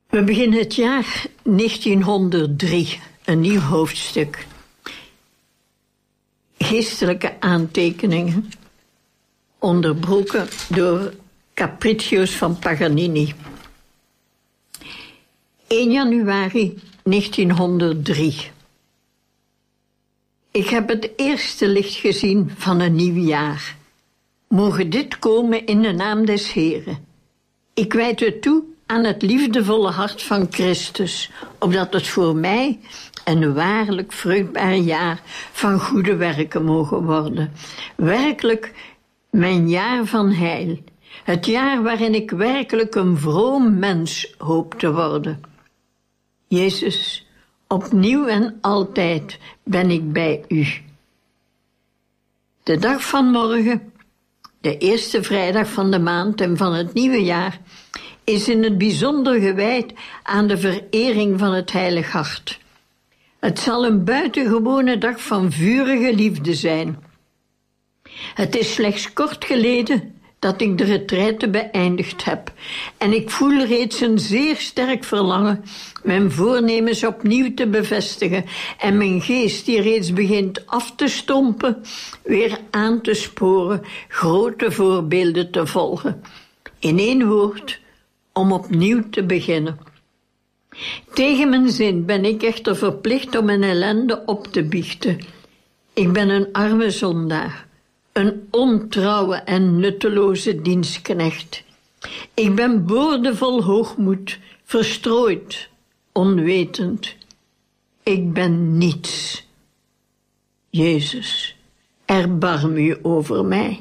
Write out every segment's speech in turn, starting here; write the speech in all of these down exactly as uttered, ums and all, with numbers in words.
We beginnen het jaar negentienhonderddrie, een nieuw hoofdstuk. Geestelijke aantekeningen, onderbroken door Capriccios van Paganini. één januari negentienhonderddrie. Ik heb het eerste licht gezien van een nieuw jaar. Mogen dit komen in de naam des Heren. Ik wijd het toe aan het liefdevolle hart van Christus, opdat het voor mij een waarlijk vruchtbaar jaar van goede werken mogen worden. Werkelijk mijn jaar van heil. Het jaar waarin ik werkelijk een vroom mens hoop te worden. Jezus, opnieuw en altijd ben ik bij u. De dag van morgen, de eerste vrijdag van de maand en van het nieuwe jaar, is in het bijzonder gewijd aan de verering van het Heilig Hart. Het zal een buitengewone dag van vurige liefde zijn. Het is slechts kort geleden dat ik de retraite beëindigd heb en ik voel reeds een zeer sterk verlangen mijn voornemens opnieuw te bevestigen en mijn geest, die reeds begint af te stompen, weer aan te sporen grote voorbeelden te volgen. In één woord, om opnieuw te beginnen. Tegen mijn zin ben ik echter verplicht om mijn ellende op te biechten. Ik ben een arme zondaar, een ontrouwe en nutteloze dienstknecht. Ik ben boordevol hoogmoed, verstrooid, onwetend. Ik ben niets. Jezus, erbarm u over mij.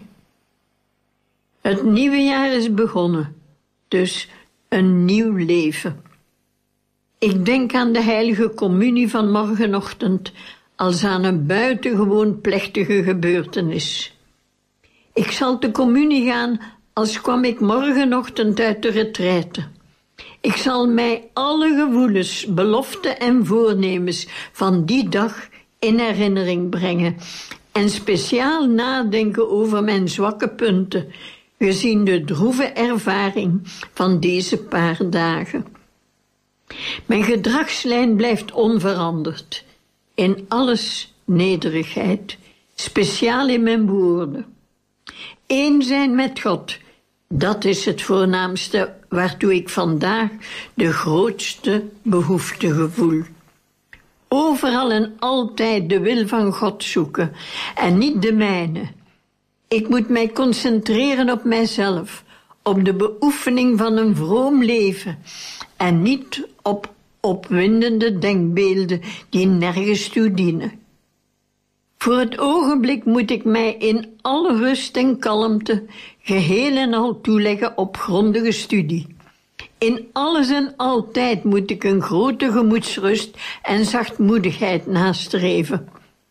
Het nieuwe jaar is begonnen, dus een nieuw leven. Ik denk aan de heilige communie van morgenochtend als aan een buitengewoon plechtige gebeurtenis. Ik zal te communie gaan als kwam ik morgenochtend uit de retraite. Ik zal mij alle gevoelens, beloften en voornemens van die dag in herinnering brengen en speciaal nadenken over mijn zwakke punten, gezien de droeve ervaring van deze paar dagen. Mijn gedragslijn blijft onveranderd. In alles nederigheid, speciaal in mijn woorden. Eén zijn met God, dat is het voornaamste waartoe ik vandaag de grootste behoefte gevoel. Overal en altijd de wil van God zoeken en niet de mijne. Ik moet mij concentreren op mijzelf, op de beoefening van een vroom leven en niet op opwindende denkbeelden die nergens toe dienen. Voor het ogenblik moet ik mij in alle rust en kalmte geheel en al toeleggen op grondige studie. In alles en altijd moet ik een grote gemoedsrust en zachtmoedigheid nastreven.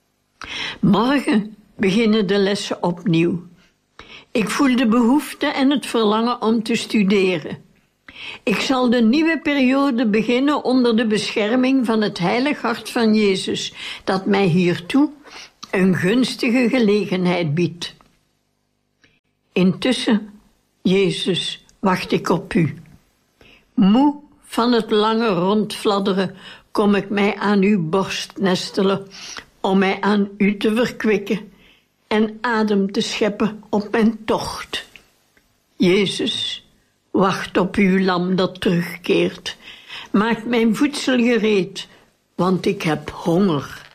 Morgen beginnen de lessen opnieuw. Ik voel de behoefte en het verlangen om te studeren. Ik zal de nieuwe periode beginnen onder de bescherming van het Heilig Hart van Jezus, dat mij hiertoe een gunstige gelegenheid biedt. Intussen, Jezus, wacht ik op u. Moe van het lange rondfladderen, kom ik mij aan uw borst nestelen, om mij aan u te verkwikken en adem te scheppen op mijn tocht. Jezus, wacht op uw lam dat terugkeert. Maak mijn voedsel gereed, want ik heb honger.